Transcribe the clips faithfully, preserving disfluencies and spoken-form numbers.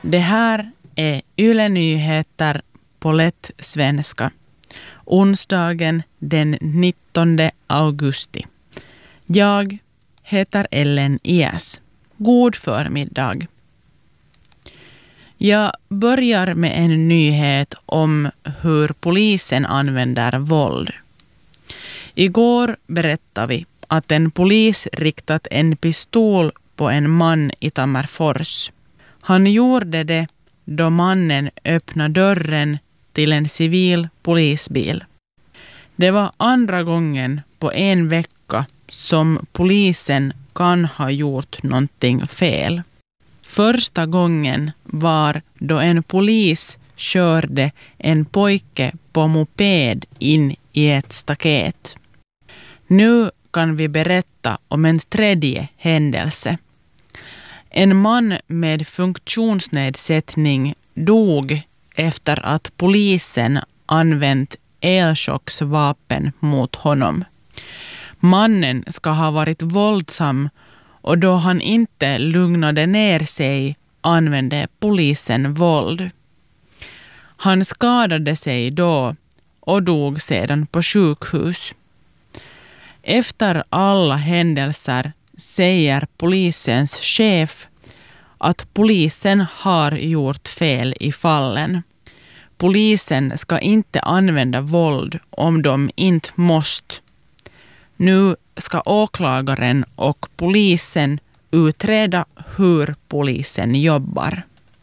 Det här är Yle Nyheter på lätt svenska. Onsdagen den nittonde augusti. Jag heter Ellen Iäs. God förmiddag. Jag börjar med en nyhet om hur polisen använder våld. Igår berättade vi att en polis riktat en pistol på en man i Tammerfors. Han gjorde det då mannen öppnade dörren till en civil polisbil. Det var andra gången på en vecka som polisen kan ha gjort någonting fel. Första gången var då en polis körde en pojke på moped in i ett staket. Nu kan vi berätta om en tredje händelse. En man med funktionsnedsättning dog efter att polisen använt elchocksvapen mot honom. Mannen ska ha varit våldsam och då han inte lugnade ner sig använde polisen våld. Han skadade sig då och dog sedan på sjukhus. Efter alla händelser säger polisens chef att polisen har gjort fel i fallen. Polisen ska inte använda våld om de inte måste. Nu ska åklagaren och polisen utreda hur polisen jobbar.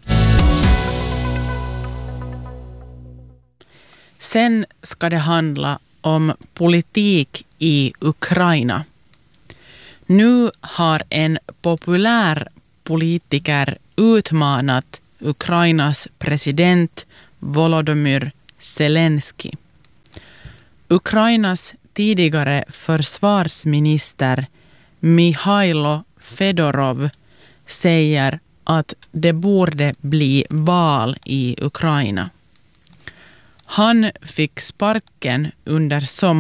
Sen ska det handla om politik i Ukraina. Nu har en populär politiker utmanat Ukrainas president Volodymyr Zelensky. Ukrainas tidigare försvarsminister Mihailo Fedorov säger att det borde bli val i Ukraina. Han fick sparken under sommaren